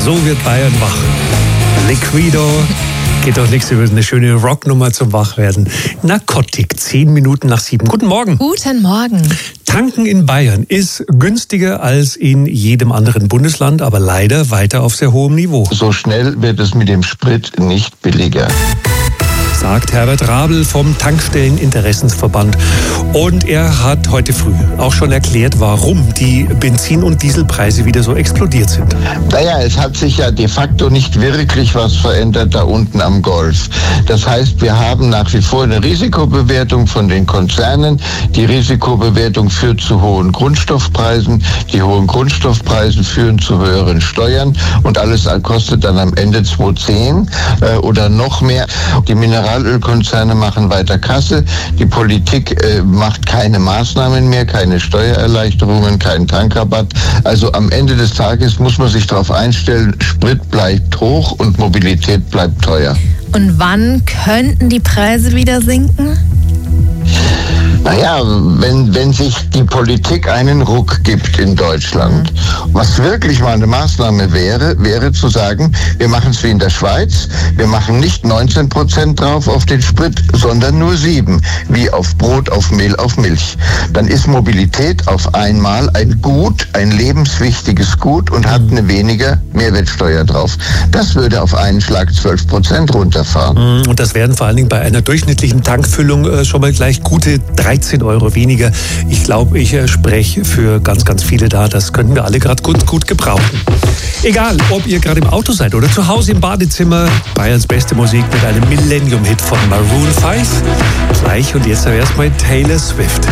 So wird Bayern wach. Liquido. Geht doch nichts über eine schöne Rocknummer zum Wachwerden. Narkotik, 10 Minuten nach 7. Guten Morgen. Guten Morgen. Tanken in Bayern ist günstiger als in jedem anderen Bundesland, aber leider weiter auf sehr hohem Niveau. So schnell wird es mit dem Sprit nicht billiger, sagt Herbert Rabel vom Tankstelleninteressensverband. Und er hat heute früh auch schon erklärt, warum die Benzin- und Dieselpreise wieder so explodiert sind. Naja, es hat sich ja de facto nicht wirklich was verändert da unten am Golf. Das heißt, wir haben nach wie vor eine Risikobewertung von den Konzernen. Die Risikobewertung führt zu hohen Grundstoffpreisen. Die hohen Grundstoffpreise führen zu höheren Steuern. Und alles kostet dann am Ende 2,10 oder noch mehr. Die Mineralölkonzerne machen weiter Kasse. Die Politik macht keine Maßnahmen mehr, keine Steuererleichterungen, keinen Tankrabatt. Also am Ende des Tages muss man sich darauf einstellen, Sprit bleibt hoch und Mobilität bleibt teuer. Und wann könnten die Preise wieder sinken? Naja, wenn sich die Politik einen Ruck gibt in Deutschland, was wirklich mal eine Maßnahme wäre zu sagen, wir machen es wie in der Schweiz, wir machen nicht 19% drauf auf den Sprit, sondern nur 7%, wie auf Brot, auf Mehl, auf Milch. Dann ist Mobilität auf einmal ein Gut, ein lebenswichtiges Gut und hat eine weniger Mehrwertsteuer drauf. Das würde auf einen Schlag 12% runterfahren. Und das wären vor allen Dingen bei einer durchschnittlichen Tankfüllung schon mal gleich gute 13 Euro weniger. Ich glaube, ich spreche für ganz, ganz viele da. Das könnten wir alle gerade gut gebrauchen. Egal, ob ihr gerade im Auto seid oder zu Hause im Badezimmer, Bayerns beste Musik mit einem Millennium-Hit von Maroon 5. Gleich und jetzt aber erstmal Taylor Swift.